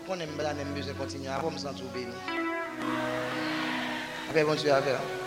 qu'on aime besoin de continuer à me sentir béni. Après, bon Dieu à faire.